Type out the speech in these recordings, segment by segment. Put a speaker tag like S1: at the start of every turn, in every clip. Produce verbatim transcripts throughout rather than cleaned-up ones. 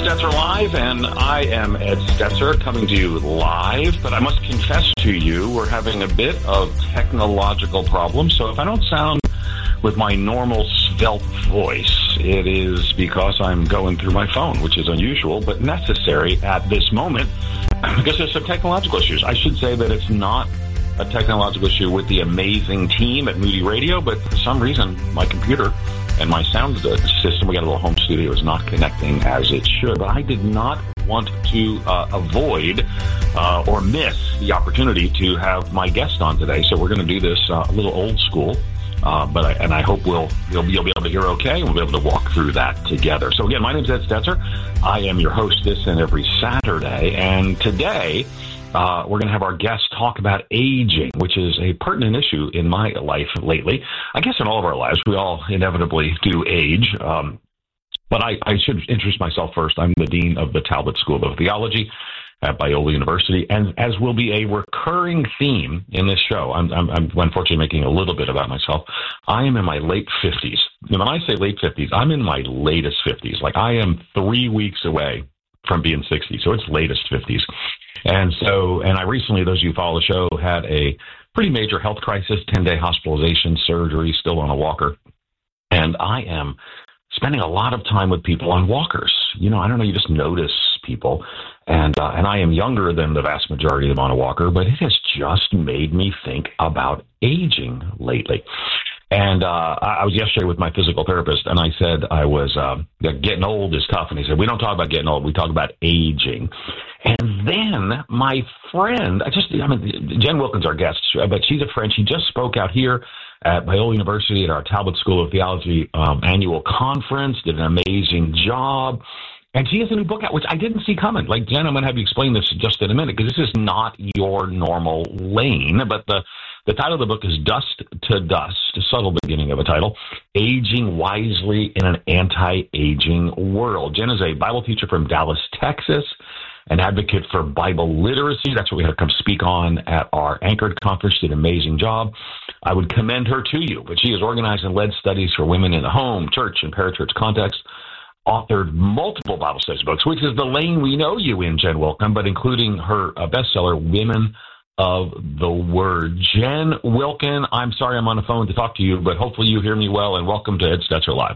S1: Stetzer Live, and I am Ed Stetzer coming to you live, but I must confess to you, we're having a bit of technological problems, so if I don't sound with my normal svelte voice, it is because I'm going through my phone, which is unusual, but necessary at this moment, because there's some technological issues. I should say that it's not a technological issue with the amazing team at Moody Radio, but for some reason, my computer and my sound system, we got a little home studio, is not connecting as it should. But I did not want to uh, avoid uh, or miss the opportunity to have my guest on today. So we're going to do this uh, a little old school. Uh, but I, and I hope we'll you'll, you'll be able to hear okay, and we'll be able to walk through that together. So again, my name is Ed Stetzer. I am your host this and every Saturday. And today, Uh, we're going to have our guest talk about aging, which is a pertinent issue in my life lately. I guess in all of our lives, we all inevitably do age. Um, but I, I should introduce myself first. I'm the Dean of the Talbot School of Theology at Biola University. And as will be a recurring theme in this show, I'm, I'm, I'm unfortunately making a little bit about myself. I am in my late fifties. And when I say late fifties, I'm in my latest fifties. Like I am three weeks away from being sixty. So it's latest fifties. And so, and I recently, those of you who follow the show, had a pretty major health crisis, ten-day hospitalization, surgery, still on a walker. And I am spending a lot of time with people on walkers. You know, I don't know, you just notice people. And uh, and I am younger than the vast majority of them on a walker, but it has just made me think about aging lately. And uh, I was yesterday with my physical therapist, and I said I was uh, getting old is tough. And he said, we don't talk about getting old, we talk about aging. And then my friend, I just, I mean, Jen Wilkins, our guest, but she's a friend. She just spoke out here at Biola University at our Talbot School of Theology um, annual conference, did an amazing job. And she has a new book out, which I didn't see coming. Like, Jen, I'm going to have you explain this just in a minute, because this is not your normal lane. But the, the title of the book is Dust to Dust, a subtle beginning of a title, Aging Wisely in an Anti-Aging World. Jen is a Bible teacher from Dallas, Texas, an advocate for Bible literacy. That's what we had to come speak on at our Anchored conference. Did an amazing job. I would commend her to you. But she has organized and led studies for women in the home, church, and parachurch context. Authored multiple Bible studies books, which is the lane we know you in, Jen Wilkin, but including her uh, bestseller, Women of the Word. Jen Wilkin, I'm sorry I'm on the phone to talk to you, but hopefully you hear me well, and welcome to Ed Stetzer Live.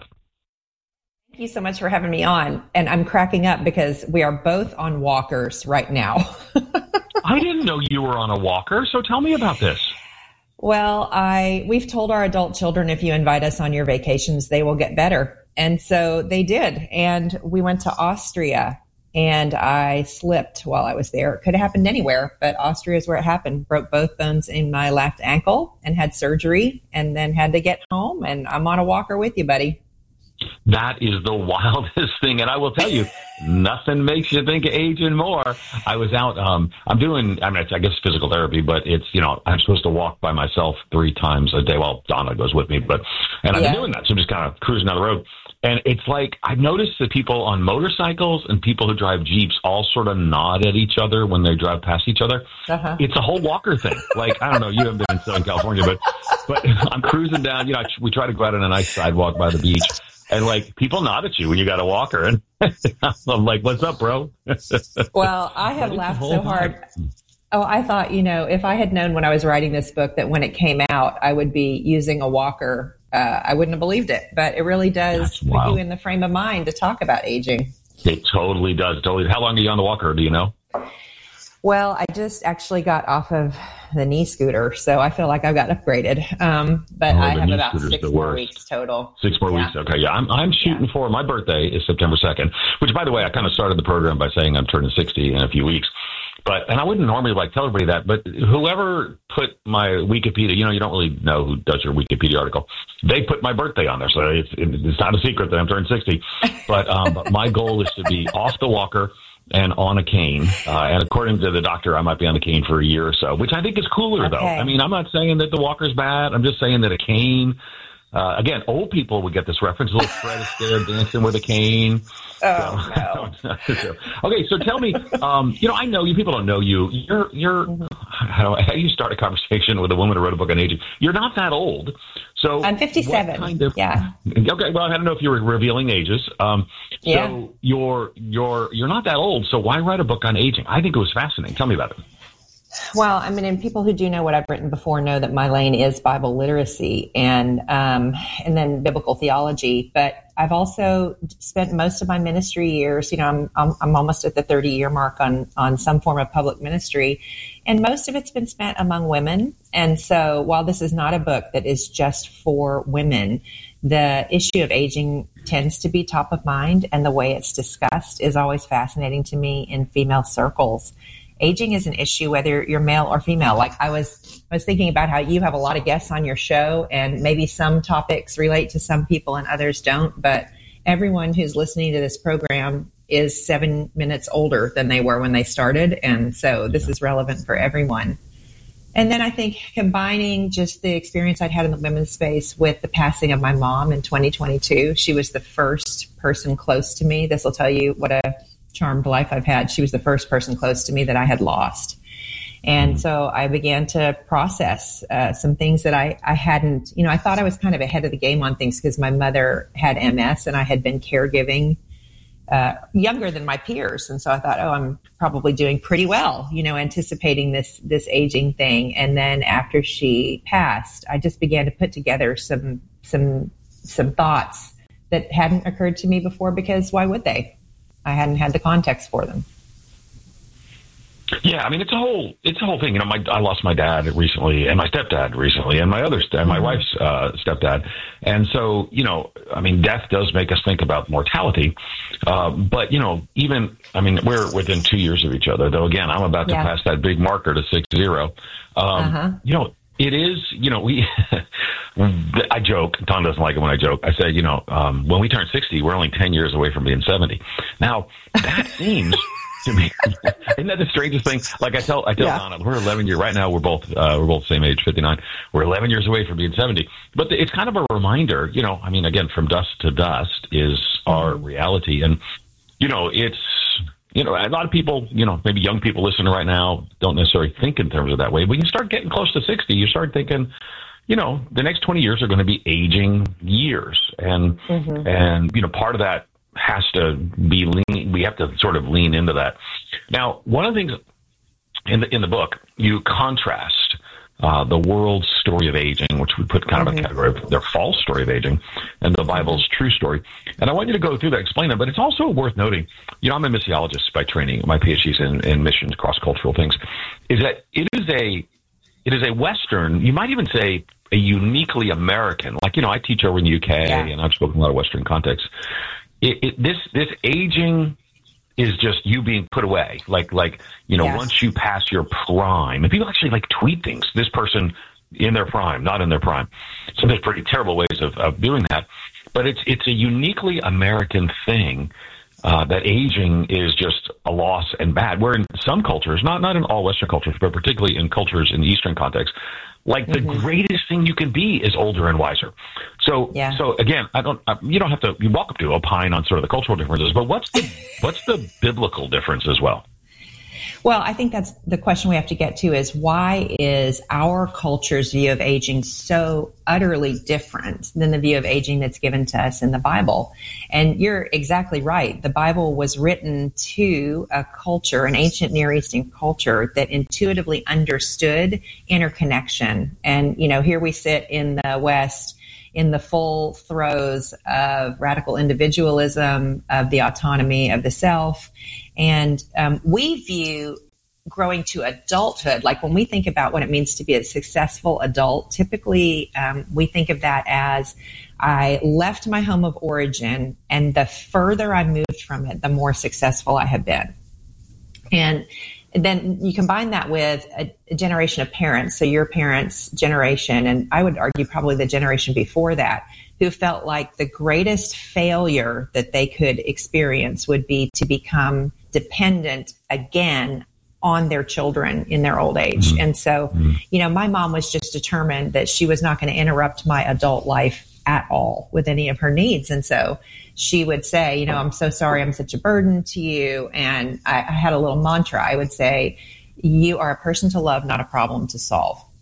S2: Thank you so much for having me on. And I'm cracking up because we are both on walkers right now.
S1: I didn't know you were on a walker, so tell me about this.
S2: Well, I we've told our adult children, if you invite us on your vacations, they will get better. And so they did. And we went to Austria, and I slipped while I was there. It could have happened anywhere, but Austria is where it happened. Broke both bones in my left ankle and had surgery, and then had to get home. And I'm on a walker with you, buddy.
S1: That is the wildest thing. And I will tell you, nothing makes you think of aging more. I was out, um, I'm doing, I mean, it's, I guess physical therapy, but it's, you know, I'm supposed to walk by myself three times a day. Well, Donna goes with me, but, and I've yeah. been doing that. So I'm just kind of cruising down the road. And it's like, I've noticed that people on motorcycles and people who drive Jeeps all sort of nod at each other when they drive past each other. Uh-huh. It's a whole walker thing. Like, I don't know, you haven't been in Southern California, but, but I'm cruising down, you know, we try to go out on a nice sidewalk by the beach. And, like, people nod at you when you got a walker. And I'm like, what's up, bro?
S2: Well, I have laughed so hard. Oh, I thought, you know, if I had known when I was writing this book that when it came out, I would be using a walker, uh, I wouldn't have believed it. But it really does put you in the frame of mind to talk about aging.
S1: It totally does. Totally. How long are you on the walker? Do you know?
S2: Well, I just actually got off of the knee scooter, so I feel like I've got upgraded. Um, but oh, I have about six more weeks total.
S1: Six more yeah. weeks. Okay. Yeah. I'm, I'm shooting yeah. for, my birthday is September second, which, by the way, I kind of started the program by saying I'm turning sixty in a few weeks. But, and I wouldn't normally like tell everybody that, but whoever put my Wikipedia, you know, you don't really know who does your Wikipedia article. They put my birthday on there. So it's, it's not a secret that I'm turning sixty, but, um, but my goal is to be off the walker and on a cane. Uh, and according to the doctor, I might be on a cane for a year or so, which I think is cooler okay. though. I mean, I'm not saying that the walker's bad. I'm just saying that a cane, uh, again, old people would get this reference. Little Fred Astaire dancing with a cane.
S2: Oh,
S1: so, no. Okay, so tell me, um, you know, I know you, people don't know you. You're, you're, how do, I, how do you start a conversation with a woman who wrote a book on aging? You're not that old. So
S2: I'm fifty-seven.
S1: Kind of,
S2: yeah.
S1: Okay. Well, I don't know if you were revealing ages. Um, so
S2: yeah.
S1: you're you're you're not that old. So why write a book on aging? I think it was fascinating. Tell me about it.
S2: Well, I mean, and people who do know what I've written before know that my lane is Bible literacy and um, and then biblical theology. But I've also spent most of my ministry years, you know, I'm I'm, I'm almost at the thirty year mark on on some form of public ministry, and most of it's been spent among women. And so, while this is not a book that is just for women, the issue of aging tends to be top of mind, and the way it's discussed is always fascinating to me in female circles. Aging is an issue whether you're male or female. Like I was, I was thinking about how you have a lot of guests on your show, and maybe some topics relate to some people and others don't. But everyone who's listening to this program is seven minutes older than they were when they started, and so this is relevant for everyone. And then I think combining just the experience I'd had in the women's space with the passing of my mom in twenty twenty-two, she was the first person close to me. This will tell you what a charmed life I've had. She was the first person close to me that I had lost. And so I began to process uh, some things that I, I hadn't, you know, I thought I was kind of ahead of the game on things because my mother had M S and I had been caregiving uh, younger than my peers. And so I thought, oh, I'm probably doing pretty well, you know, anticipating this, this aging thing. And then after she passed, I just began to put together some, some, some thoughts that hadn't occurred to me before, because why would they? I hadn't had the context for them.
S1: Yeah, I mean, it's a whole it's a whole thing. You know, my I lost my dad recently, and my stepdad recently, and my other and my wife's uh, stepdad. And so, you know, I mean, death does make us think about mortality. Uh, but you know, even I mean, we're within two years of each other. Though, again, I'm about to
S2: yeah.
S1: pass that big marker to six zero. Um, uh-huh. You know, it is. You know, we. I joke. Tom doesn't like it when I joke. I say, you know, um, when we turn sixty, we're only ten years away from being seventy. Now, that seems to me, isn't that the strangest thing? Like I tell, I tell yeah. Donna, we're eleven years right now. We're both, uh, we're both the same age, fifty-nine. We're eleven years away from being seventy. But the, it's kind of a reminder, you know. I mean, again, from dust to dust is our reality, and you know, it's. You know, a lot of people, you know, maybe young people listening right now don't necessarily think in terms of that way. When you start getting close to sixty, you start thinking, you know, the next twenty years are going to be aging years. And, mm-hmm. and you know, part of that has to be lean. We have to sort of lean into that. Now, one of the things in the, in the book, you contrast uh, the world's story of aging, which we put kind mm-hmm. of a category of their false story of aging, and the Bible's true story. And I want you to go through that, explain it, but it's also worth noting, you know, I'm a missiologist by training. My PhD's in, in missions, cross-cultural things, is that it is a, it is a Western, you might even say a uniquely American, like, you know, I teach over in the U K yeah. and I've spoken a lot of Western contexts. It, it, this, this aging is just you being put away. Like, like, you know, yes. once you pass your prime, and people actually like tweet things, this person in their prime, not in their prime. So there's pretty terrible ways of, of doing that. But it's, it's a uniquely American thing, uh, that aging is just a loss and bad. Where in some cultures, not, not in all Western cultures, but particularly in cultures in the Eastern context, like the mm-hmm. greatest thing you can be is older and wiser. So, yeah. so again, I don't, I, you don't have to, you're welcome to opine on sort of the cultural differences, but what's the, what's the biblical difference as well?
S2: Well, I think that's the question we have to get to is why is our culture's view of aging so utterly different than the view of aging that's given to us in the Bible? And you're exactly right. The Bible was written to a culture, an ancient Near Eastern culture that intuitively understood interconnection. And, you know, here we sit in the West in the full throes of radical individualism, of the autonomy of the self. And um, we view growing to adulthood, like when we think about what it means to be a successful adult, typically um, we think of that as I left my home of origin, and the further I moved from it, the more successful I have been. And then you combine that with a, a generation of parents, so your parents' generation, and I would argue probably the generation before that, who felt like the greatest failure that they could experience would be to become dependent again on their children in their old age. Mm-hmm. And so, mm-hmm. you know, my mom was just determined that she was not going to interrupt my adult life at all with any of her needs. And so she would say, you know, I'm so sorry I'm such a burden to you. And I, I had a little mantra. I would say, you are a person to love, not a problem to solve.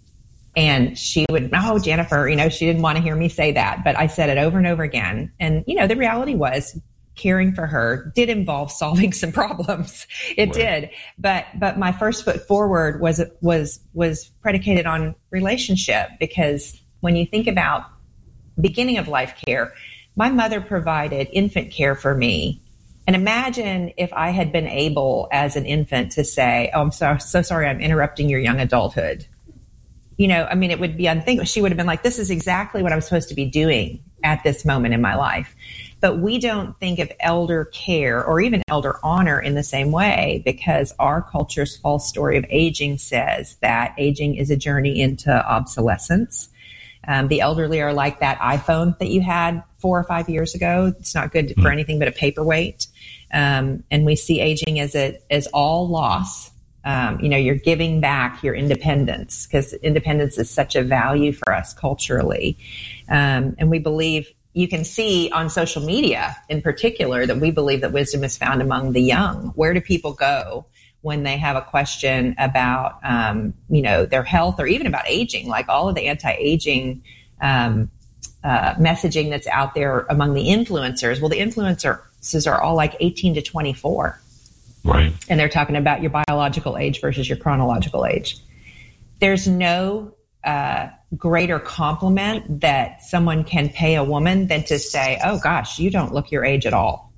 S2: And she would, oh, Jennifer, you know, she didn't want to hear me say that, but I said it over and over again. And, you know, the reality was caring for her did involve solving some problems. It right. did. But, but my first foot forward was, was, was predicated on relationship, because when you think about beginning of life care, my mother provided infant care for me. And imagine if I had been able as an infant to say, oh, I'm so, so sorry, I'm interrupting your young adulthood. You know, I mean, it would be unthinkable. She would have been like, this is exactly what I'm supposed to be doing at this moment in my life. But we don't think of elder care or even elder honor in the same way, because our culture's false story of aging says that aging is a journey into obsolescence. Um, the elderly are like that iPhone that you had four or five years ago. It's not good for anything but a paperweight. Um, and we see aging as a, as all loss. Um, you know, you're giving back your independence, because independence is such a value for us culturally. Um, and we believe, you can see on social media in particular, that we believe that wisdom is found among the young. Where do people go when they have a question about, um, you know, their health or even about aging? Like all of the anti-aging um, uh, messaging that's out there among the influencers. Well, the influencers are all like eighteen to twenty-four.
S1: Right.
S2: And they're talking about your biological age versus your chronological age. There's no uh, greater compliment that someone can pay a woman than to say, oh, gosh, you don't look your age at all.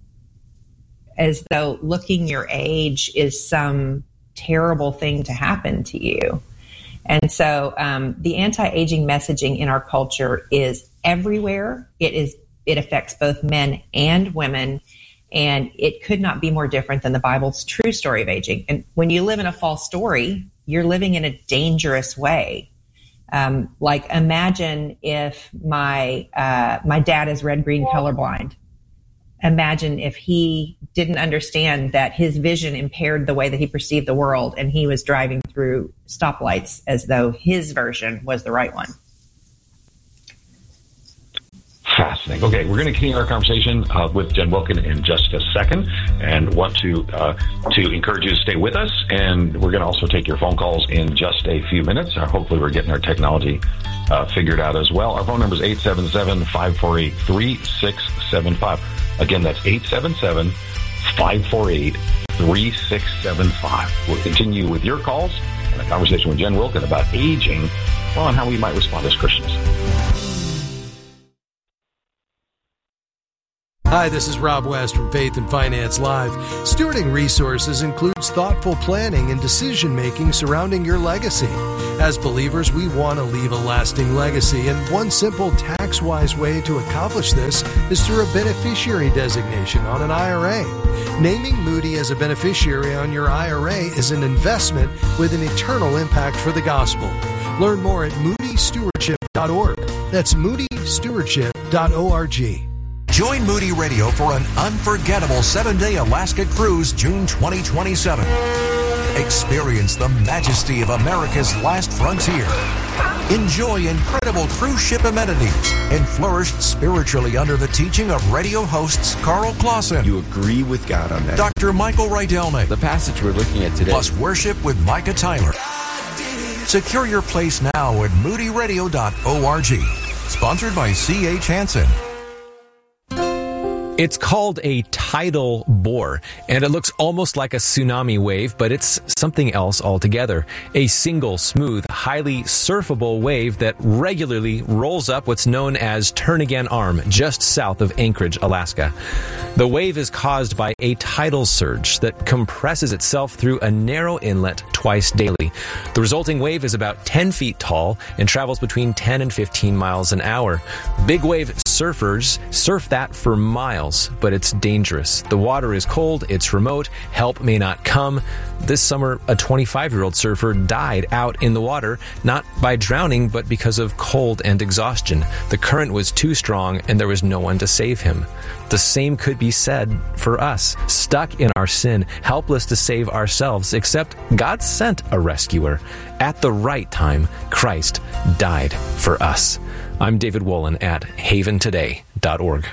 S2: As though looking your age is some terrible thing to happen to you. And so um, the anti-aging messaging in our culture is everywhere. It is. It affects both men and women. And it could not be more different than the Bible's true story of aging. And when you live in a false story, you're living in a dangerous way. Um, like imagine if my uh, my dad is red-green colorblind. Imagine if he didn't understand that his vision impaired the way that he perceived the world, and he was driving through stoplights as though his version was the right one.
S1: Fascinating. Okay, we're going to continue our conversation uh, with Jen Wilkin in just a second, and want to uh, to encourage you to stay with us. And we're going to also take your phone calls in just a few minutes. Uh, hopefully, we're getting our technology uh, figured out as well. Our phone number is eight seven seven, five four eight, three six seven five. Again, that's eight seven seven, five four eight, three six seven five. We'll continue with your calls and a conversation with Jen Wilkin about aging, well, and how we might respond as Christians.
S3: Hi, this is Rob West from Faith and Finance Live. Stewarding resources includes thoughtful planning and decision-making surrounding your legacy. As believers, we want to leave a lasting legacy, and one simple tax-wise way to accomplish this is through a beneficiary designation on an I R A. Naming Moody as a beneficiary on your I R A is an investment with an eternal impact for the gospel. Learn more at moody stewardship dot org. That's moody stewardship dot org.
S4: Join Moody Radio for an unforgettable seven-day Alaska cruise June twenty twenty-seven. Experience the majesty of America's last frontier. Enjoy incredible cruise ship amenities and flourish spiritually under the teaching of radio hosts Carl Clausen.
S5: You agree with God on that.
S4: Doctor Michael Rydelnik.
S5: The passage we're looking at today.
S4: Plus worship with Micah Tyler. Secure your place now at moody radio dot org. Sponsored by C H Hansen.
S6: It's called a tidal bore, and it looks almost like a tsunami wave, but it's something else altogether. A single, smooth, highly surfable wave that regularly rolls up what's known as Turnagain Arm, just south of Anchorage, Alaska. The wave is caused by a tidal surge that compresses itself through a narrow inlet twice daily. The resulting wave is about ten feet tall and travels between ten and fifteen miles an hour. Big wave surfers surf that for miles, but it's dangerous. The water is cold, it's remote, help may not come. This summer, a twenty-five-year-old surfer died out in the water, not by drowning, but because of cold and exhaustion. The current was too strong, and there was no one to save him. The same could be said for us, stuck in our sin, helpless to save ourselves, except God sent a rescuer. At the right time, Christ died for us. I'm David Wolin at haven today dot org.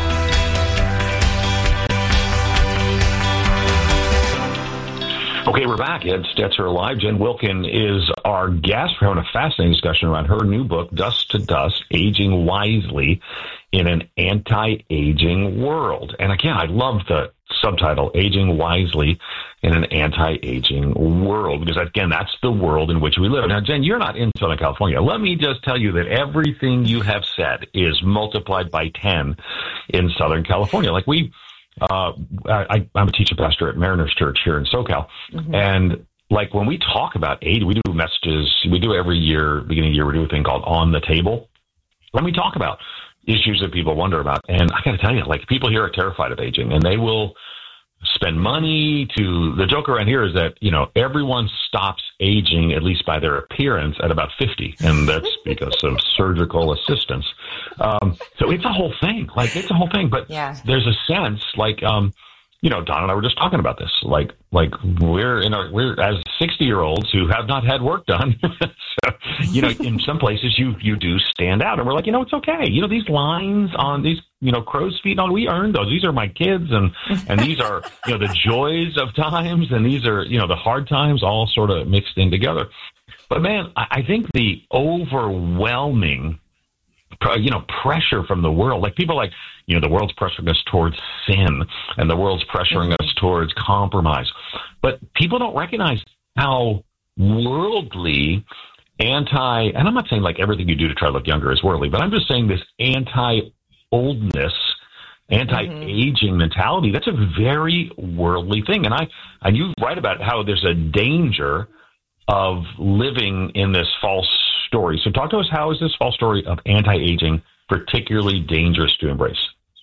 S1: Okay, we're back. Ed Stetzer Live. Jen Wilkin is our guest. We're having a fascinating discussion around her new book, Dust to Dust, Aging Wisely in an Anti-Aging World. And again, I love the subtitle, Aging Wisely in an Anti-Aging World, because again, that's the world in which we live. Now, Jen, you're not in Southern California. Let me just tell you that everything you have said is multiplied by ten in Southern California. Like we, uh, I, I'm a teacher pastor at Mariners Church here in SoCal. Mm-hmm. And like when we talk about age, we do messages, we do every year, beginning of the year, we do a thing called On the Table. When we talk about issues that people wonder about. And I got to tell you, like, people here are terrified of aging, and they will spend money to, the joke around here is that, you know, everyone stops aging, at least by their appearance, at about fifty. And that's because of surgical assistance. Um, so it's a whole thing. Like, it's a whole thing. But yeah. There's a sense, like, um, you know, Don and I were just talking about this. Like, like we're in our, we're as sixty year olds who have not had work done. So, you know, in some places you, you do stand out, and we're like, you know, it's okay. You know, these lines on these, you know, crow's feet on, we earned those. These are my kids, and, and these are, you know, the joys of times, and these are, you know, the hard times all sort of mixed in together. But man, I, I think the overwhelming, you know, pressure from the world, like people like, you know, the world's pressuring us towards sin, and the world's pressuring us towards compromise. But people don't recognize how worldly, anti, and I'm not saying like everything you do to try to look younger is worldly, but I'm just saying this anti-oldness, anti-aging mm-hmm. mentality, that's a very worldly thing. And I, and you write about how there's a danger of living in this false story. So talk to us, how is this false story of anti-aging particularly dangerous to embrace?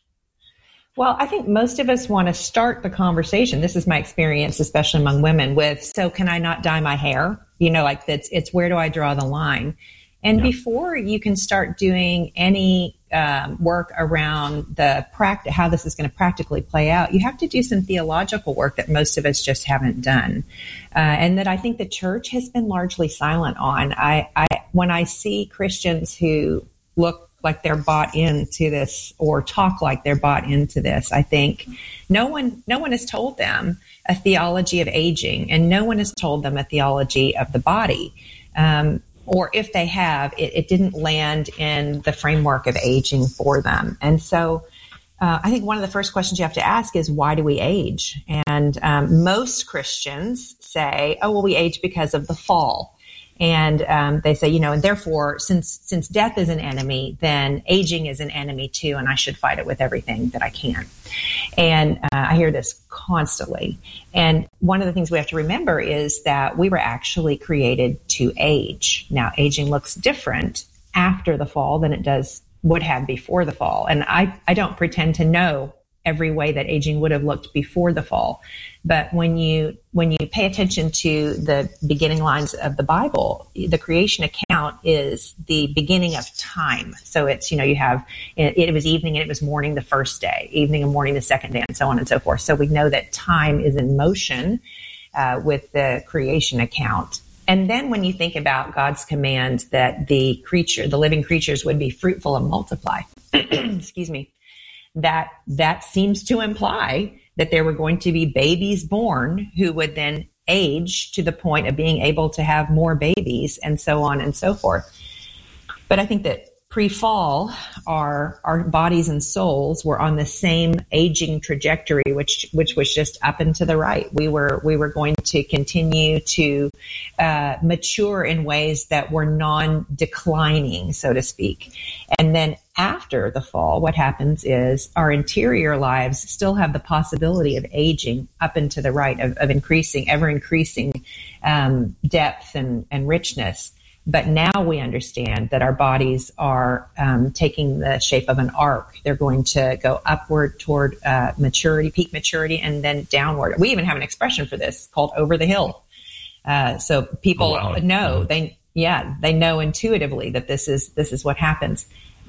S2: Well, I think most of us want to start the conversation. This is my experience, especially among women, with, so can I not dye my hair? You know, like it's, it's where do I draw the line? And yeah. before you can start doing any um, work around the practice, how this is going to practically play out, you have to do some theological work that most of us just haven't done, uh, and that I think the church has been largely silent on. I, I when I see Christians who look like they're bought into this or talk like they're bought into this, I think no one, no one has told them a theology of aging, and no one has told them a theology of the body. Um, or if they have, it, it didn't land in the framework of aging for them. And so uh, I think one of the first questions you have to ask is, why do we age? And um, most Christians say, oh, well, we age because of the fall. And um, they say, you know, and therefore, since since death is an enemy, then aging is an enemy too, and I should fight it with everything that I can. And uh, I hear this constantly. And one of the things we have to remember is that we were actually created to age. Now, aging looks different after the fall than it does would have before the fall. And I, I don't pretend to know every way that aging would have looked before the fall. But when you when you pay attention to the beginning lines of the Bible, the creation account is the beginning of time. So it's, you know, you have, it, it was evening and it was morning the first day, evening and morning the second day, and so on and so forth. So we know that time is in motion uh, with the creation account. And then when you think about God's command that the creature, the living creatures would be fruitful and multiply, excuse me, that that seems to imply that there were going to be babies born who would then age to the point of being able to have more babies, and so on and so forth. But I think that pre-fall, our our bodies and souls were on the same aging trajectory, which which was just up and to the right. We were we were going to continue to uh, mature in ways that were non-declining, so to speak. And then after the fall, what happens is our interior lives still have the possibility of aging up and to the right, of, of increasing, ever increasing um, depth and, and richness. But now we understand that our bodies are um, taking the shape of an arc. They're going to go upward toward uh, maturity, peak maturity, and then downward. We even have an expression for this called over the hill. Uh, so people oh, wow. know, they yeah, they know intuitively that this is this is what happens.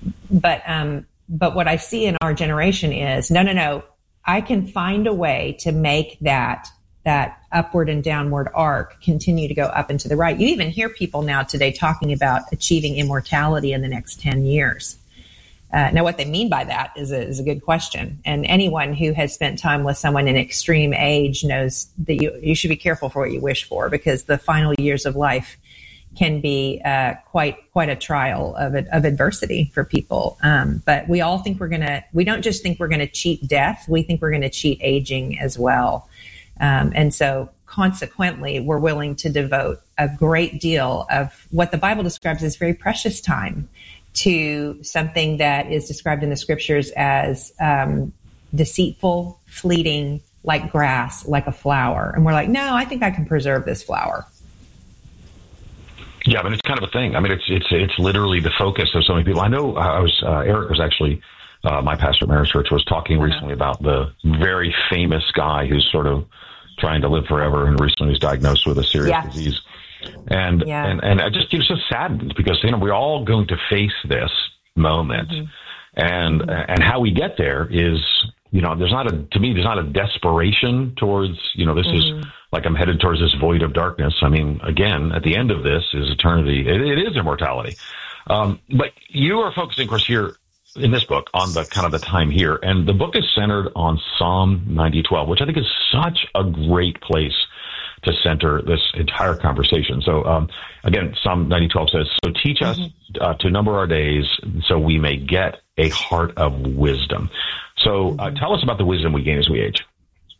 S2: But um, but what I see in our generation is, no, no, no, I can find a way to make that that upward and downward arc continue to go up and to the right. You even hear people now today talking about achieving immortality in the next ten years. Uh, now, what they mean by that is a, is a good question. And anyone who has spent time with someone in extreme age knows that you, you should be careful for what you wish for, because the final years of life can be uh, quite quite a trial of of adversity for people. Um, but we all think we're going to, we don't just think we're going to cheat death. We think we're going to cheat aging as well. Um, and so consequently, we're willing to devote a great deal of what the Bible describes as very precious time to something that is described in the scriptures as um, deceitful, fleeting, like grass, like a flower. And we're like, no, I think I can preserve this flower.
S1: Yeah, I mean, it's kind of a thing. I mean, it's it's it's literally the focus of so many people. I know I was, uh, Eric was actually, uh, my pastor at Marist Church was talking uh-huh. recently about the very famous guy who's sort of trying to live forever and recently was diagnosed with a serious
S2: yeah.
S1: disease. And,
S2: yeah.
S1: and, and I just, it was just saddened because, you know, we're all going to face this moment mm-hmm. and, mm-hmm. and how we get there is, you know, there's not a, to me, there's not a desperation towards, you know, this mm-hmm. is like I'm headed towards this void of darkness. I mean, again, at the end of this is eternity. It, it is immortality. Um, but you are focusing, of course, here in this book on the kind of the time here. And the book is centered on Psalm ninety twelve, which I think is such a great place to center this entire conversation. So, um, again, Psalm ninety twelve says, so teach us uh, to number our days so we may get a heart of wisdom. So uh, tell us about the wisdom we gain as we age.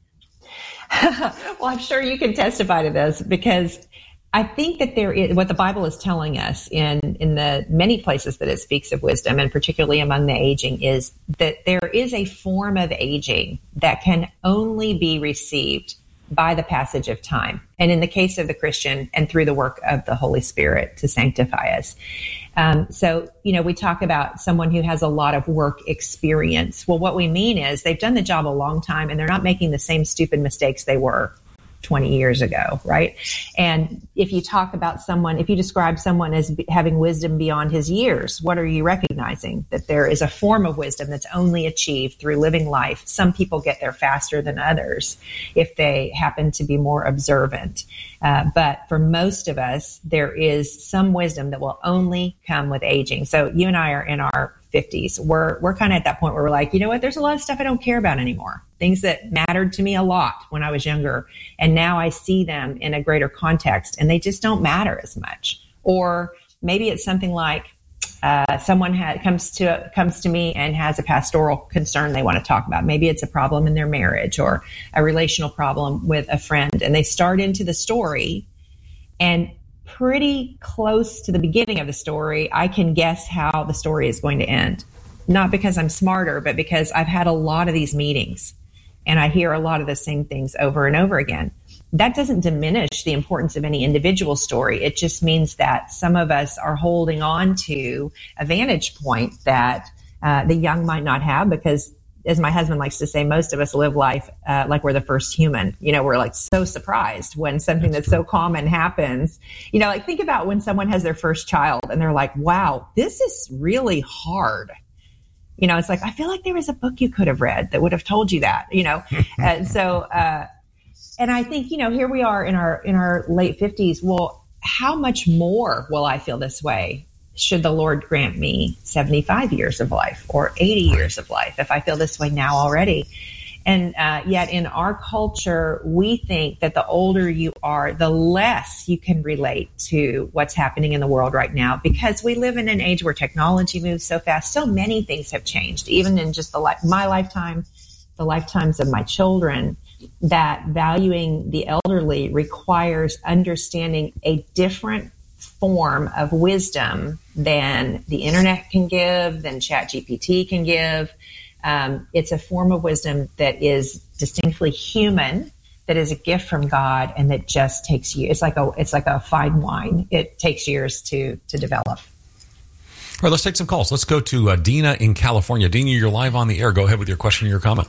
S2: Well, I'm sure you can testify to this, because I think that there is, what the Bible is telling us in, in the many places that it speaks of wisdom, and particularly among the aging, is that there is a form of aging that can only be received by the passage of time. And in the case of the Christian, and through the work of the Holy Spirit to sanctify us. Um, so, you know, we talk about someone who has a lot of work experience. Well, what we mean is they've done the job a long time and they're not making the same stupid mistakes they were twenty years ago, right? And if you talk about someone, if you describe someone as be, having wisdom beyond his years, what are you recognizing? That there is a form of wisdom that's only achieved through living life. Some people get there faster than others if they happen to be more observant. Uh, but for most of us, there is some wisdom that will only come with aging. So you and I are in our fifties. We're we're kind of at that point where we're like, you know what, there's a lot of stuff I don't care about anymore. Things that mattered to me a lot when I was younger. And now I see them in a greater context and they just don't matter as much. Or maybe it's something like uh, someone had, comes to comes to me and has a pastoral concern they want to talk about. Maybe it's a problem in their marriage or a relational problem with a friend. And they start into the story, and pretty close to the beginning of the story, I can guess how the story is going to end. Not because I'm smarter, but because I've had a lot of these meetings and I hear a lot of the same things over and over again. That doesn't diminish the importance of any individual story. It just means that some of us are holding on to a vantage point that uh, the young might not have, because as my husband likes to say, most of us live life uh, like we're the first human. You know, we're like so surprised when something that's, that's so common happens. You know, like think about when someone has their first child and they're like, wow, this is really hard. You know, it's like, I feel like there was a book you could have read that would have told you that, you know? And so, uh, and I think, you know, here we are in our, in our late fifties. Well, how much more will I feel this way should the Lord grant me seventy-five years of life or eighty years of life if I feel this way now already? And uh, yet in our culture, we think that the older you are, the less you can relate to what's happening in the world right now, because we live in an age where technology moves so fast. So many things have changed, even in just the li- my lifetime, the lifetimes of my children, that valuing the elderly requires understanding a different form of wisdom than the internet can give, than ChatGPT can give. Um, it's a form of wisdom that is distinctly human, that is a gift from God, and that just takes you. It's like a it's like a fine wine. It takes years to to develop.
S7: All right, let's take some calls. Let's go to uh, Dina in California. Dina, you're live on the air. Go ahead with your question or your comment.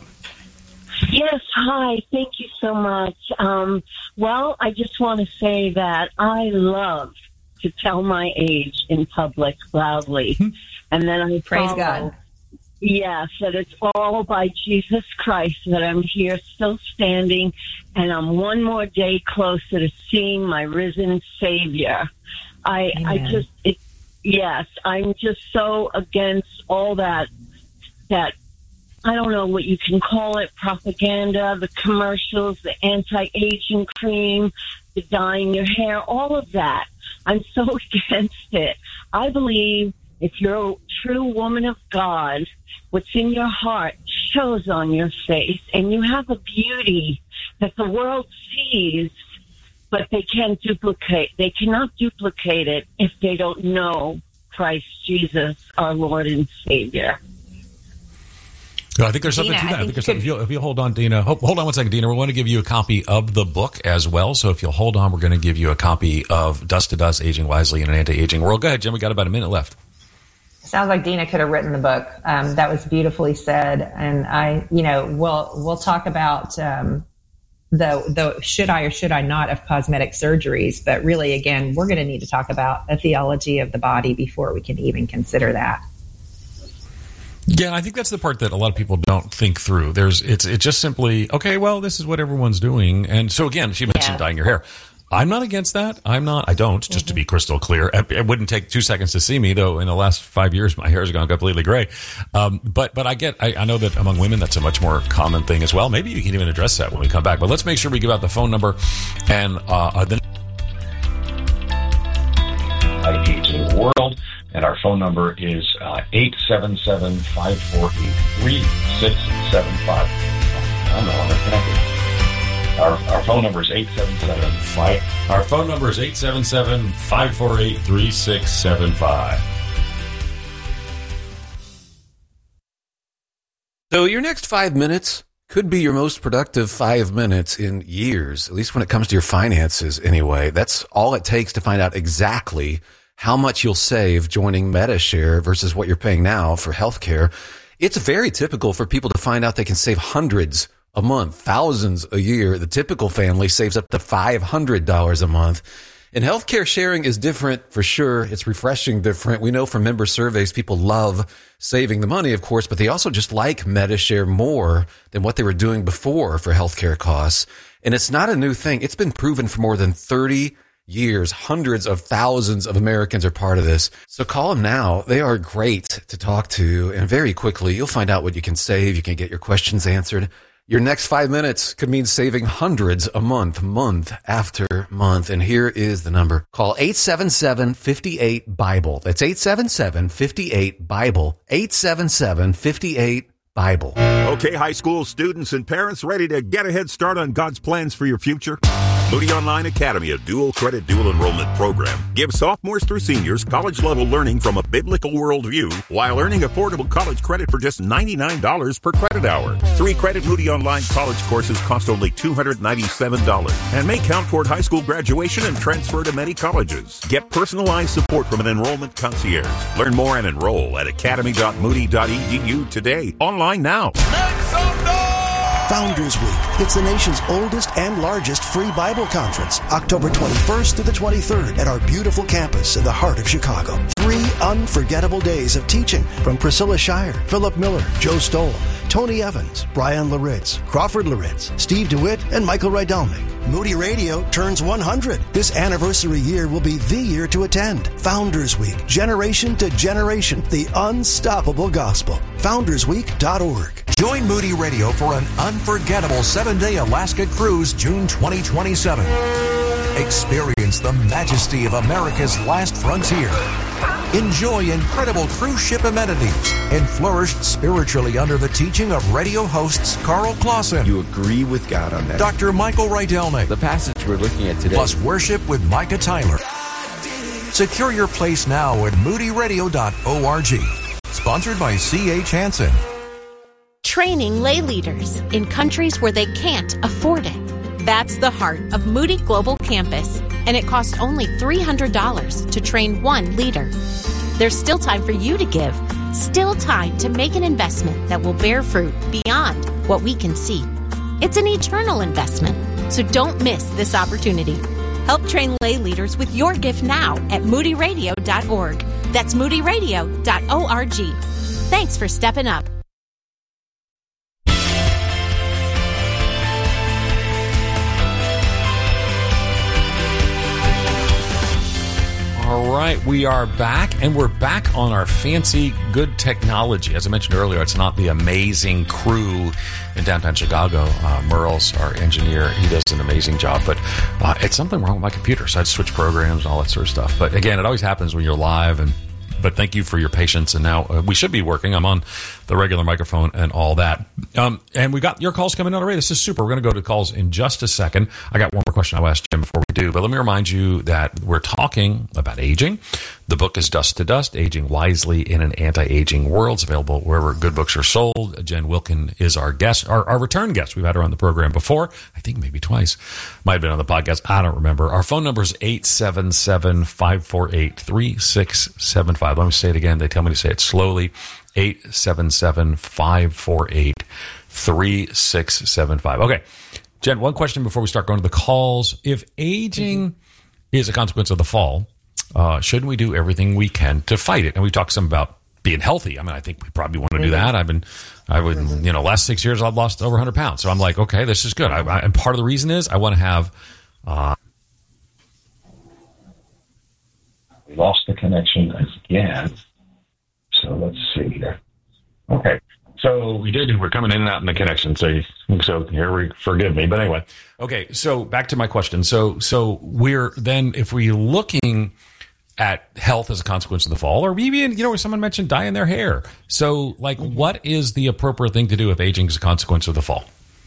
S8: Yes, hi. Thank you so much. Um, well, I just want to say that I love to tell my age in public loudly, and then I
S2: praise
S8: follow,
S2: God.
S8: Yes, that it's all by Jesus Christ that I'm here still standing, and I'm one more day closer to seeing my risen Savior. I, I just, it, yes, I'm just so against all that, that, I don't know what you can call it, propaganda, the commercials, the anti-aging cream, the dyeing your hair, all of that. I'm so against it. I believe if you're a true woman of God, what's in your heart shows on your face, and you have a beauty that the world sees, but they can't duplicate. They cannot duplicate it if they don't know Christ Jesus, our Lord and Savior.
S7: No, I think there's something
S2: Dina,
S7: to that. I
S2: I
S7: think,
S2: think
S7: there's something. If you, if you hold on, Dina, hold, hold on one second, Dina. We want to give you a copy of the book as well. So if you'll hold on, we're going to give you a copy of Dust to Dust, Aging Wisely in an Anti-Aging World. Go ahead, Jim. We got about a minute left.
S2: Sounds like Dina could have written the book. Um, that was beautifully said. And I, you know, we'll, we'll talk about, um, the, the should I or should I not of cosmetic surgeries. But really, again, we're going to need to talk about a theology of the body before we can even consider that.
S7: Yeah, I think that's the part that a lot of people don't think through. There's, it's, it's just simply, okay, well, this is what everyone's doing. And so again, she mentioned yeah. dyeing your hair. I'm not against that. I'm not, I don't, just mm-hmm. to be crystal clear. It wouldn't take two seconds to see me, though. In the last five years, my hair has gone completely gray. Um, but, but I get, I, I know that among women, that's a much more common thing as well. Maybe you can even address that when we come back. But let's make sure we give out the phone number and, uh, the
S1: Aging World. And our phone number is uh, eight seven seven, five four eight, three six seven five. I'm no longer connected. Our, our phone number is eight seven seven, five.
S7: Our phone number is eight seven seven, five four eight, three six seven five.
S9: So your next five minutes could be your most productive five minutes in years, at least when it comes to your finances anyway. That's all it takes to find out exactly how much you'll save joining MediShare versus what you're paying now for healthcare. It's very typical for people to find out they can save hundreds a month, thousands a year. The typical family saves up to five hundred dollars a month. And healthcare sharing is different for sure. It's refreshing different. We know from member surveys, people love saving the money, of course, but they also just like MediShare more than what they were doing before for healthcare costs. And it's not a new thing. It's been proven for more than thirty years. Hundreds of thousands of Americans are part of this. So call them now. They are great to talk to. And very quickly, you'll find out what you can save. You can get your questions answered. Your next five minutes could mean saving hundreds a month, month after month. And here is the number. Call eight seven seven, five eight, BIBLE. That's eight seven seven, five eight, BIBLE. eight seven seven, five eight, BIBLE.
S10: Okay, high school students and parents ready to get a head start on God's plans for your future? Moody Online Academy, a dual credit, dual enrollment program, gives sophomores through seniors college-level learning from a biblical worldview while earning affordable college credit for just ninety-nine dollars per credit hour. Three credit Moody Online college courses cost only two hundred ninety-seven dollars and may count toward high school graduation and transfer to many colleges. Get personalized support from an enrollment concierge. Learn more and enroll at academy dot moody dot e d u today. Online now.
S11: Make some noise! Founders Week. It's the nation's oldest and largest free Bible conference, October twenty-first to the twenty-third at our beautiful campus in the heart of Chicago. Three unforgettable days of teaching from Priscilla Shire, Philip Miller, Joe Stoll, Tony Evans, Brian Laritz, Crawford Laritz, Steve DeWitt, and Michael Rydelnik. Moody Radio turns one hundred. This anniversary year will be the year to attend. Founders Week, generation to generation, the unstoppable gospel. founders week dot org.
S4: Join Moody Radio for an unforgettable seven-day Alaska cruise June twenty twenty-seven. Experience the majesty of America's last frontier. Enjoy incredible cruise ship amenities and flourish spiritually under the teaching of radio hosts Carl Clausen.
S5: You agree with God on that.
S4: Doctor Michael Rydelnik.
S5: The passage we're looking at today.
S4: Plus worship with Micah Tyler. Secure your place now at moody radio dot org. Sponsored by C H Hansen.
S12: Training lay leaders in countries where they can't afford it. That's the heart of Moody Global Campus, and it costs only three hundred dollars to train one leader. There's still time for you to give, still time to make an investment that will bear fruit beyond what we can see. It's an eternal investment, so don't miss this opportunity. Help train lay leaders with your gift now at moody radio dot org. That's moody radio dot org. Thanks for stepping up.
S7: All right, we are back, and we're back on our fancy, good technology. As I mentioned earlier, it's not the amazing crew in downtown Chicago. Uh, Merle's our engineer. He does an amazing job, but uh, it's something wrong with my computer, so I'd switch programs and all that sort of stuff. But again, it always happens when you're live, and but thank you for your patience. And now uh, we should be working. I'm on the regular microphone and all that. Um, and we got your calls coming out already. This is super. We're going to go to calls in just a second. I got one more question I'll ask Jim before we do. But let me remind you that we're talking about aging. The book is Dust to Dust, Aging Wisely in an Anti-Aging World. It's available wherever good books are sold. Jen Wilkin is our guest, our, our return guest. We've had her on the program before. I think maybe twice. Might have been on the podcast. I don't remember. Our phone number is eight seven seven, five four eight, three six seven five. Let me say it again. They tell me to say it slowly. eight seven seven, five four eight, three six seven five. Okay. Jen, one question before we start going to the calls. If aging is a consequence of the fall, uh, shouldn't we do everything we can to fight it? And we talked some about being healthy. I mean, I think we probably want to do that. I've been, I would, you know, last six years I've lost over one hundred pounds. So I'm like, okay, this is good. I, I, and part of the reason is I want to have, uh,
S1: we lost the connection again. So let's see here. Okay. So we did. We're coming in and out in the connection. So, so here we forgive me. But anyway.
S7: Okay. So back to my question. So, so we're then, if we're looking at health as a consequence of the fall, or even, you know, someone mentioned dyeing their hair. So like, what is the appropriate thing to do if aging is a consequence of the fall?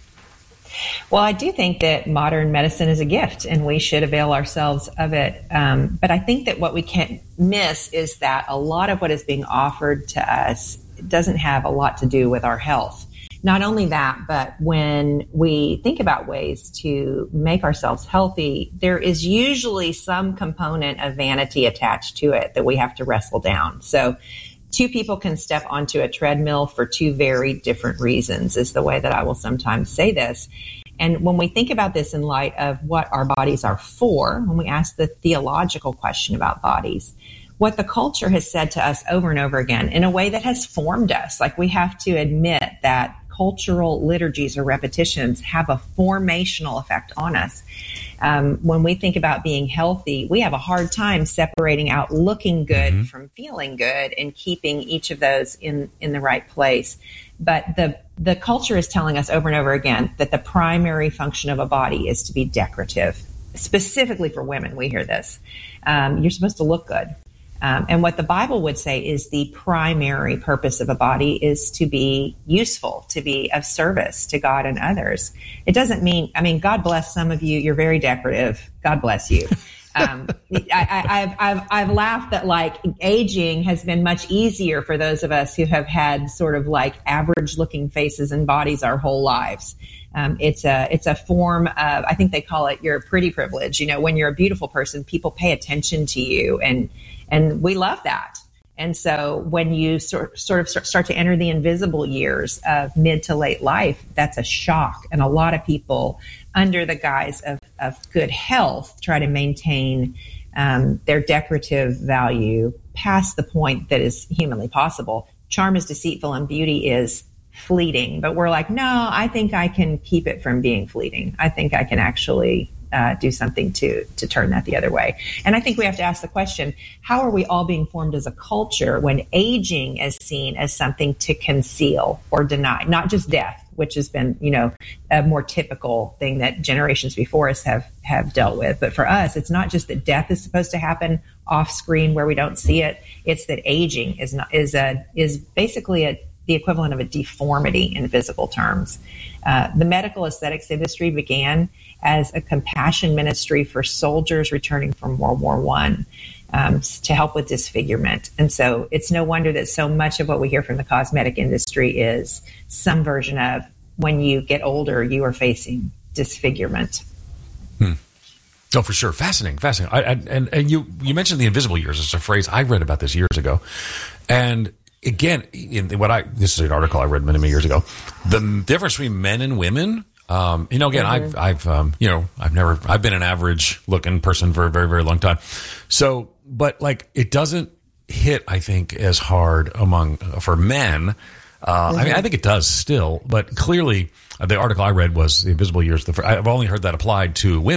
S2: Well, I do think that modern medicine is a gift and we should avail ourselves of it. Um, but I think that what we can't miss is that a lot of what is being offered to us doesn't have a lot to do with our health. Not only that, but when we think about ways to make ourselves healthy, there is usually some component of vanity attached to it that we have to wrestle down. So two people can step onto a treadmill for two very different reasons, is the way that I will sometimes say this. And when we think about this in light of what our bodies are for, when we ask the theological question about bodies, what the culture has said to us over and over again in a way that has formed us, like we have to admit that cultural liturgies or repetitions have a formational effect on us. Um, when we think about being healthy, we have a hard time separating out looking good mm-hmm. from feeling good and keeping each of those in, in the right place. But the the culture is telling us over and over again that the primary function of a body is to be decorative. Specifically for women, we hear this. Um, you're supposed to look good. Um, and what the Bible would say is the primary purpose of a body is to be useful, to be of service to God and others. It doesn't mean, I mean, God bless some of you. You're very decorative. God bless you. Um, I, I, I've, I've, I've laughed that like aging has been much easier for those of us who have had sort of like average looking faces and bodies our whole lives. Um, it's a, it's a form of, I think they call it your pretty privilege. You know, when you're a beautiful person, people pay attention to you and, and we love that. And so when you sort, sort of start to enter the invisible years of mid to late life, that's a shock. And a lot of people, under the guise of, of good health, try to maintain um, their decorative value past the point that is humanly possible. Charm is deceitful and beauty is fleeting. But we're like, no, I think I can keep it from being fleeting. I think I can actually Uh, do something to to turn that the other way. And I think we have to ask the question, how are we all being formed as a culture when aging is seen as something to conceal or deny, not just death, which has been, you know, a more typical thing that generations before us have, have dealt with. But for us, it's not just that death is supposed to happen off screen where we don't see it. It's that aging is not, is a, is basically a, the equivalent of a deformity in physical terms. Uh, the medical aesthetics industry began as a compassion ministry for soldiers returning from World War One um, to help with disfigurement. And so it's no wonder that so much of what we hear from the cosmetic industry is some version of when you get older, you are facing disfigurement.
S7: Hmm. Oh, for sure. Fascinating, fascinating. I, I, and and you, you mentioned the invisible years as a phrase. I read about this years ago. And again, in what I this is an article I read many, many years ago. The difference between men and women, um, you know, again, mm-hmm. I've, I've, um, you know, I've never, I've been an average looking person for a very, very long time. So, but like, it doesn't hit, I think, as hard among uh, for men. Uh, mm-hmm. I mean, I think it does still, but clearly, uh, the article I read was the invisible years. The, I've only heard that applied to women.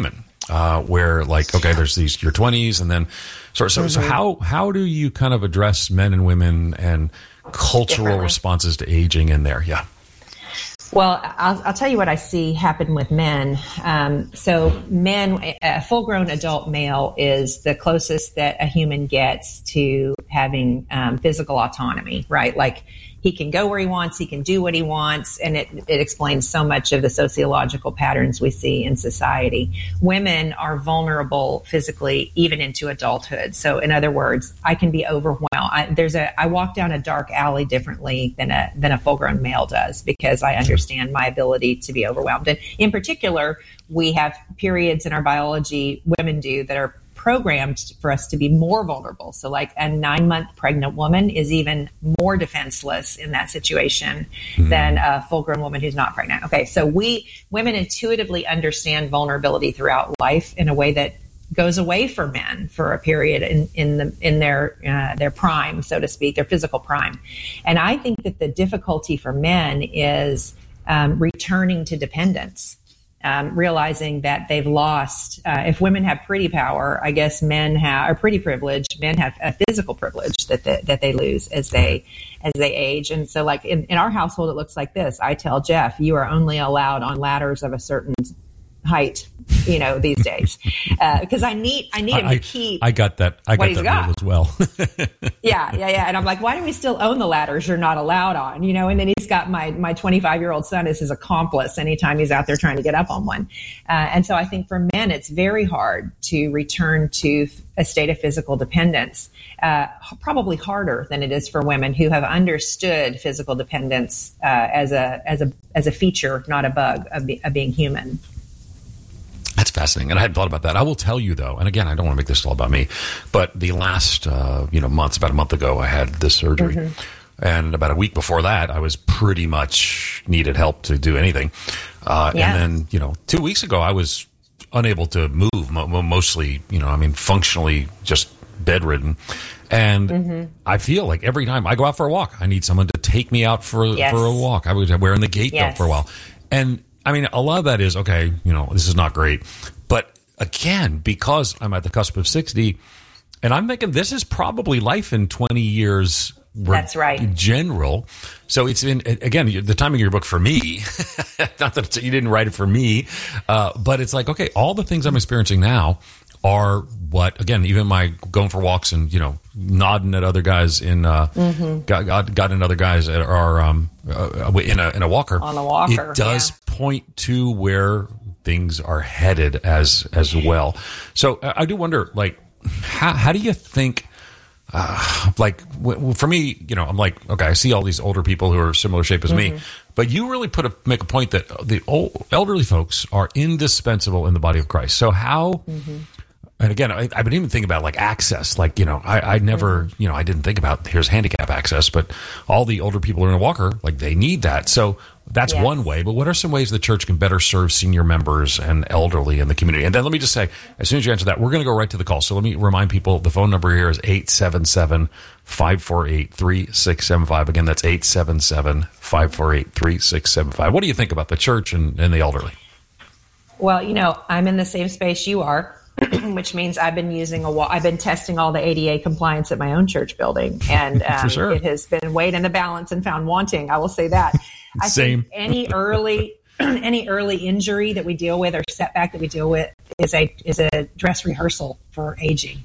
S7: uh, where like, okay, there's these your twenties, and then so so, mm-hmm. so how how do you kind of address men and women and cultural responses to aging in there? Yeah.
S2: Well, I'll, I'll tell you what I see happen with men. Um, so men, a full-grown adult male is the closest that a human gets to having um, physical autonomy, right? Like he can go where he wants, he can do what he wants, and it, it explains so much of the sociological patterns we see in society. Women are vulnerable physically even into adulthood. So in other words, I can be overwhelmed. I, there's a, I walk down a dark alley differently than a, than a full-grown male does because I understand my ability to be overwhelmed. And in particular, we have periods in our biology, women do, that are programmed for us to be more vulnerable. So like a nine month pregnant woman is even more defenseless in that situation mm. than a full grown woman who's not pregnant. Okay. So we women intuitively understand vulnerability throughout life in a way that goes away for men for a period in, in the, in their, uh, their prime, so to speak, their physical prime. And I think that the difficulty for men is um, returning to dependence. Um, realizing that they've lost, uh, if women have pretty power, I guess men have, or pretty privilege, men have a physical privilege that they, that they lose as they, as they age. And so like in, in our household, it looks like this. I tell Jeff, you are only allowed on ladders of a certain height, you know, these days, uh, because I need, I need him
S7: I,
S2: to keep.
S7: I got that. I got that
S2: got.
S7: rule as well.
S2: yeah, yeah, yeah. And I'm like, why do we still own the ladders you're not allowed on? You know, and then he's got my my twenty-five year old son as his accomplice anytime he's out there trying to get up on one. Uh, and so I think for men, it's very hard to return to a state of physical dependence. Uh, probably harder than it is for women who have understood physical dependence uh, as a as a as a feature, not a bug of, be, of being human.
S7: That's fascinating, and I hadn't thought about that. I will tell you, though, and again, I don't want to make this all about me, but the last, uh, you know, months, about a month ago, I had this surgery, mm-hmm. and about a week before that, I was pretty much needed help to do anything. Uh, yeah. And then, you know, two weeks ago, I was unable to move, mo- mostly, you know, I mean, functionally just bedridden. And mm-hmm. I feel like every time I go out for a walk, I need someone to take me out for yes. for a walk. I was wearing the gait yes. belt for a while, and I mean, a lot of that is, okay, you know, this is not great. But again, because I'm at the cusp of sixty, and I'm thinking this is probably life in twenty years.
S2: That's right.
S7: In general. So it's in, again, the timing of your book for me, not that it's, you didn't write it for me, uh, but it's like, okay, all the things I'm experiencing now are what, again, even my going for walks and, you know, nodding at other guys in, uh, mm-hmm. got, got, got in other guys that are, um, uh, in a, in a walker.
S2: On a walker.
S7: It does
S2: yeah.
S7: point to where things are headed as, as well. So uh, I do wonder, like, how, how do you think, uh, like, w- for me, you know, I'm like, okay, I see all these older people who are similar shape as mm-hmm. me, but you really put a, make a point that the old, elderly folks are indispensable in the body of Christ. So how, mm-hmm. and again, I, I've been even thinking about like access, like, you know, I, I never, mm-hmm. you know, I didn't think about here's handicap access, but all the older people who are in a walker, like they need that. So that's yes. one way, but what are some ways the church can better serve senior members and elderly in the community? And then let me just say, as soon as you answer that, we're going to go right to the call. So let me remind people, the phone number here is eight seven seven, five four eight, three six seven five. Again, that's eight seven seven, five four eight, three six seven five. What do you think about the church and, and the elderly?
S2: Well, you know, I'm in the same space you are, which means I've been using a wall. I've been testing all the A D A compliance at my own church building, and um,
S7: sure.
S2: it has been weighed in the balance and found wanting. I will say that. I
S7: Same.
S2: think any early any early injury that we deal with or setback that we deal with is a is a dress rehearsal for aging.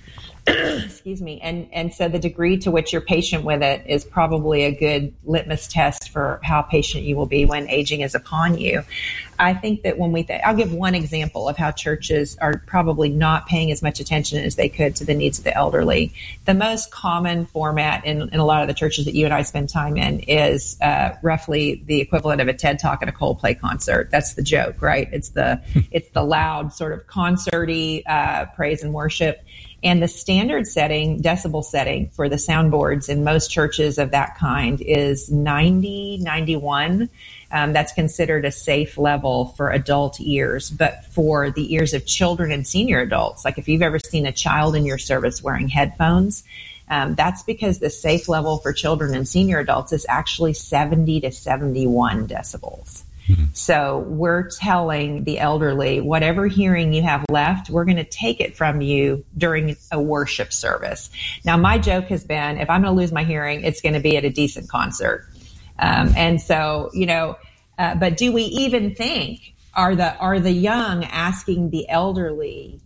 S2: Excuse me. And and so the degree to which you're patient with it is probably a good litmus test for how patient you will be when aging is upon you. I think that when we, th- I'll give one example of how churches are probably not paying as much attention as they could to the needs of the elderly. The most common format in, in a lot of the churches that you and I spend time in is uh, roughly the equivalent of a TED Talk at a Coldplay concert. That's the joke, right? It's the it's the loud sort of concert-y uh, praise and worship. And the standard setting, decibel setting for the soundboards in most churches of that kind is ninety, ninety-one. Um, that's considered a safe level for adult ears. But for the ears of children and senior adults, like if you've ever seen a child in your service wearing headphones, um, that's because the safe level for children and senior adults is actually seventy to seventy-one decibels. Mm-hmm. So we're telling the elderly, whatever hearing you have left, we're going to take it from you during a worship service. Now, my joke has been, if I'm going to lose my hearing, it's going to be at a decent concert. Um, and so, you know, uh, but do we even think, are the are the young asking the elderly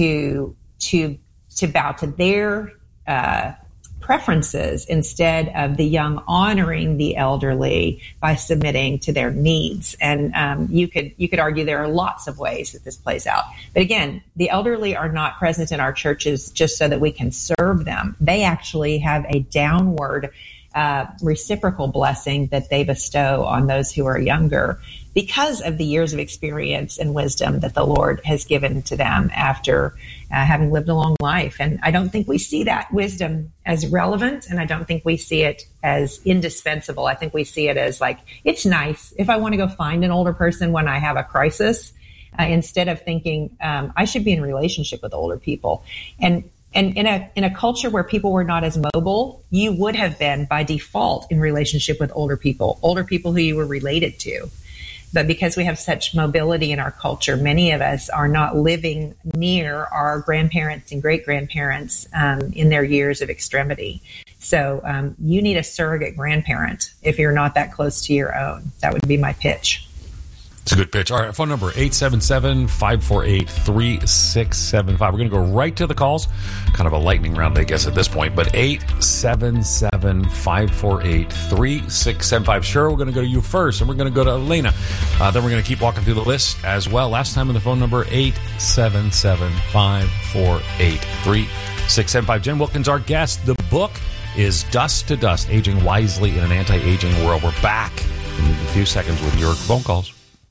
S2: to to to bow to their uh preferences instead of the young honoring the elderly by submitting to their needs? And um, you could you could argue there are lots of ways that this plays out. But again, the elderly are not present in our churches just so that we can serve them. They actually have a downward uh, reciprocal blessing that they bestow on those who are younger because of the years of experience and wisdom that the Lord has given to them after uh, having lived a long life. And I don't think we see that wisdom as relevant, and I don't think we see it as indispensable. I think we see it as like, it's nice if I want to go find an older person when I have a crisis, uh, instead of thinking um, I should be in relationship with older people. And And in a in a culture where people were not as mobile, you would have been by default in relationship with older people, older people who you were related to. But because we have such mobility in our culture, many of us are not living near our grandparents and great-grandparents um, in their years of extremity. So um, you need a surrogate grandparent if you're not that close to your own. That would be my pitch.
S7: It's a good pitch. All right, phone number eight seven seven, five four eight, three six seven five. We're going to go right to the calls. Kind of a lightning round, I guess, at this point. But eight seven seven, five four eight, three six seven five. Sure, we're going to go to you first, and we're going to go to Elena. Uh, then we're going to keep walking through the list as well. Last time on the phone number, eight seven seven, five four eight, three six seven five. Jen Wilkins, our guest. The book is Dust to Dust, Aging Wisely in an Anti-Aging World. We're back in a few seconds with your phone calls.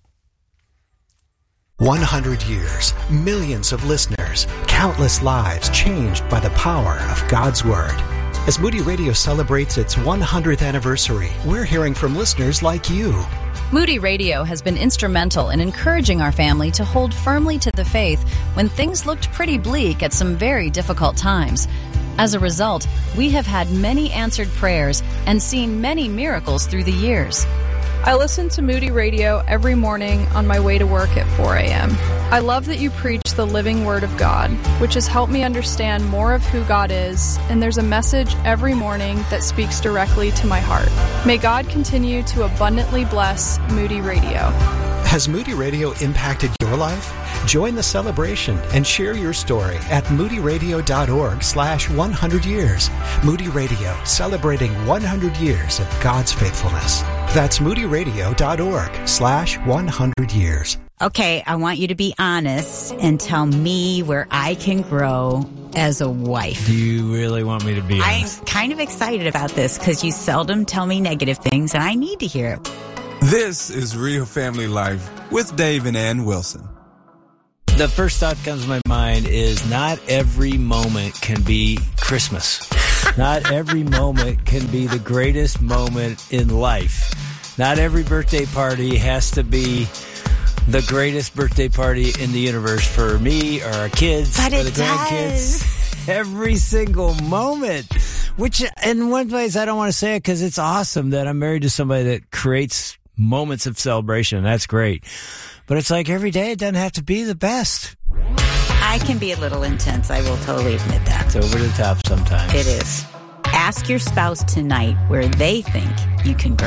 S13: one hundred years, millions of listeners, countless lives changed by the power of God's Word. As Moody Radio celebrates its one hundredth anniversary, we're hearing from listeners like you.
S14: Moody Radio has been instrumental in encouraging our family to hold firmly to the faith when things looked pretty bleak at some very difficult times. As a result, we have had many answered prayers and seen many miracles through the years.
S15: I listen to Moody Radio every morning on my way to work at four a.m. I love that you preach the living Word of God, which has helped me understand more of who God is, and there's a message every morning that speaks directly to my heart. May God continue to abundantly bless Moody Radio.
S13: Has Moody Radio impacted your life? Join the celebration and share your story at moodyradio.org slash 100 years. Moody Radio, celebrating one hundred years of God's faithfulness. That's moodyradio.org slash 100 years.
S16: Okay, I want you to be honest and tell me where I can grow as a wife.
S17: Do you really want me to be honest?
S16: I'm kind of excited about this because you seldom tell me negative things, and I need to hear it.
S18: This is Real Family Life with Dave and Ann Wilson.
S17: The first thought that comes to my mind is not every moment can be Christmas. Not every moment can be the greatest moment in life. Not every birthday party has to be the greatest birthday party in the universe for me or our kids
S16: but
S17: or the
S16: it
S17: grandkids.
S16: Does.
S17: Every single moment. Which, in one place, I don't want to say it because it's awesome that I'm married to somebody that creates moments of celebration. That's great. But it's like every day it doesn't have to be the best.
S16: I can be a little intense. I will totally admit that.
S17: It's over the top sometimes.
S16: It is. Ask your spouse tonight where they think you can grow.